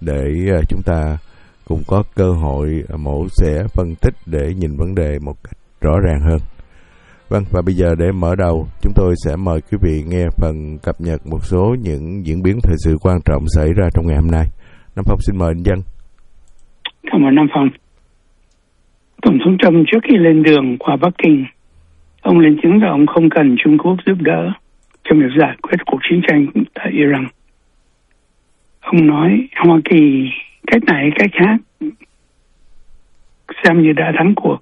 để chúng ta cũng có cơ hội mổ xẻ phân tích để nhìn vấn đề một cách rõ ràng hơn. Vâng, và bây giờ để mở đầu, chúng tôi sẽ mời quý vị nghe phần cập nhật một số những diễn biến thời sự quan trọng xảy ra trong ngày hôm nay. Nam Phong xin mời anh Dân. Cảm ơn Nam Phong. Tổng thống Trump trước khi lên đường qua Bắc Kinh, ông lên tiếng rằng ông không cần Trung Quốc giúp đỡ trong việc giải quyết cuộc chiến tranh tại Iran. Ông nói Hoa Kỳ cách này cách khác xem như đã thắng cuộc,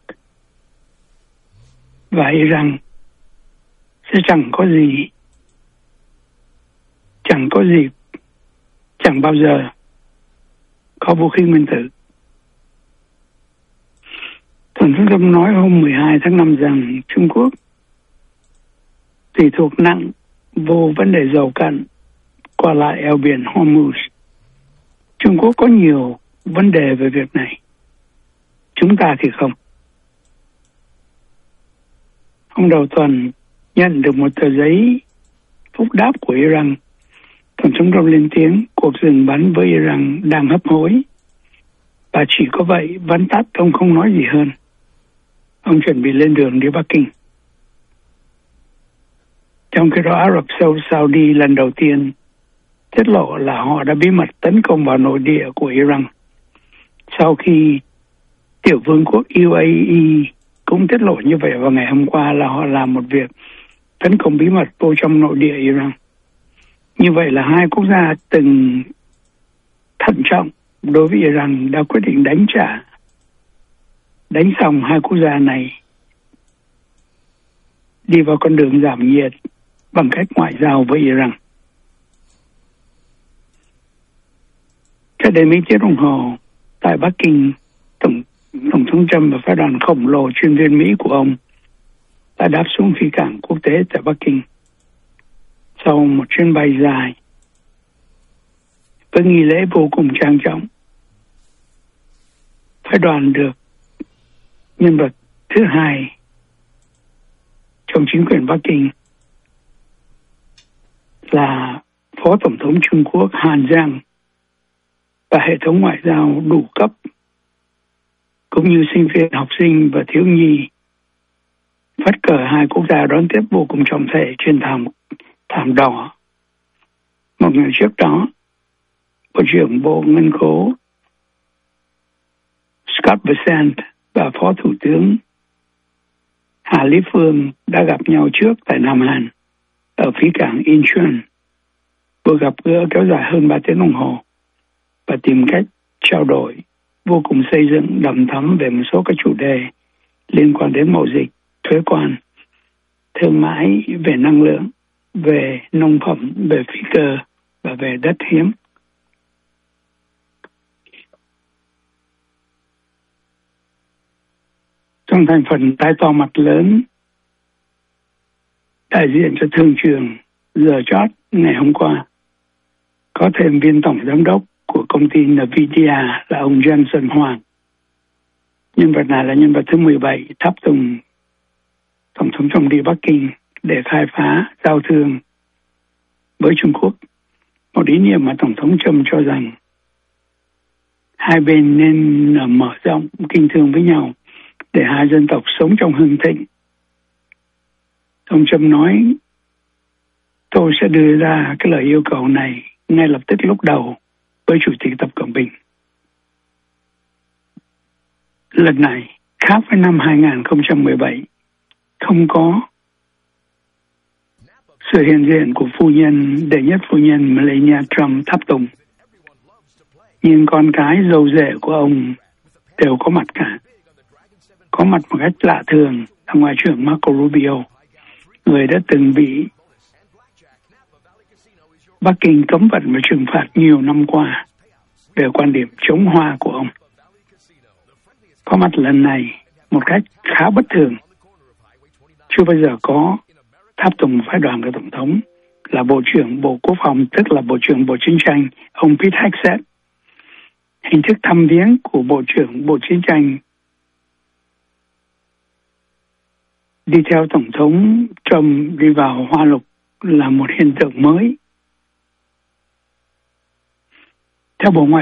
và Iran sẽ chẳng bao giờ có vũ khí nguyên tử. Tổng thống Trump nói hôm 12 tháng 5 rằng Trung Quốc tùy thuộc nặng vô vấn đề dầu cặn qua lại eo biển Hormuz. Trung Quốc có nhiều vấn đề về việc này, chúng ta thì không. Hôm đầu tuần nhận được một tờ giấy phúc đáp của Iran. Tổng thống Trump lên tiếng cuộc dừng bắn với Iran đang hấp hối, và chỉ có vậy, vắn tắt ông không nói gì hơn. Ông chuẩn bị lên đường đi Bắc Kinh. Trong khi đó, Ả Rập Saudi lần đầu tiên tiết lộ là họ đã bí mật tấn công vào nội địa của Iran, sau khi tiểu vương quốc UAE cũng tiết lộ như vậy vào ngày hôm qua là họ làm một việc tấn công bí mật vô trong nội địa Iran. Như vậy là hai quốc gia từng thận trọng đối với Iran đã quyết định đánh trả. Đánh xong, hai quốc gia này đi vào con đường giảm nhiệt bằng cách ngoại giao với Iran. Cách đây mấy tiếng đồng hồ tại Bắc Kinh, Tổng thống Trump và phái đoàn khổng lồ chuyên viên Mỹ của ông đã đáp xuống phi cảng quốc tế tại Bắc Kinh. Sau một chuyến bay dài với nghi lễ vô cùng trang trọng, phái đoàn được nhân vật thứ hai trong chính quyền Bắc Kinh là Phó Tổng thống Trung Quốc Hàn Giang và hệ thống ngoại giao đủ cấp, cũng như sinh viên, học sinh và thiếu nhi phất cờ hai quốc gia đón tiếp vô cùng trọng thể trên thảm đỏ. Một ngày trước đó, Bộ trưởng Bộ Ngân khố Scott Bessent và Phó Thủ tướng Hà Lý Phương đã gặp nhau trước tại Nam Hàn ở phía cảng Incheon. Cuộc gặp gỡ kéo dài hơn 3 tiếng đồng hồ và tìm cách trao đổi vô cùng xây dựng, đầm thắm về một số các chủ đề liên quan đến mậu dịch, thuế quan, thương mại, về năng lượng, về nông phẩm, về phi cơ và về đất hiếm. Trong thành phần tai to mặt lớn đại diện cho thương trường giờ chót ngày hôm qua, có thêm viên tổng giám đốc của công ty Nvidia là ông Jensen Huang. Nhân vật này là nhân vật thứ 17 tháp tùng Tổng thống Trump đi Bắc Kinh để khai phá giao thương với Trung Quốc. Một ý niệm mà Tổng thống Trump cho rằng hai bên nên mở rộng kinh thương với nhau để hai dân tộc sống trong hưng thịnh. Ông Trump nói, tôi sẽ đưa ra cái lời yêu cầu này ngay lập tức lúc đầu với Chủ tịch Tập Cận Bình. Lần này, khác với năm 2017, không có sự hiện diện của đệ nhất phu nhân Melania Trump tháp tùng. Nhưng con cái dâu rể của ông đều có mặt cả. Có mặt một cách lạ thường là Ngoại trưởng Marco Rubio, người đã từng bị Bắc Kinh cấm vận và trừng phạt nhiều năm qua về quan điểm chống Hoa của ông. Có mặt lần này một cách khá bất thường. Chưa bao giờ có tháp tùng phái đoàn của Tổng thống là Bộ trưởng Bộ Quốc phòng, tức là Bộ trưởng Bộ Chiến tranh, ông Pete Hegseth. Hình thức thăm viếng của Bộ trưởng Bộ Chiến tranh đi theo Tổng thống Trump đi vào Hoa Lục là một hiện tượng mới. Theo Bộ Ngoại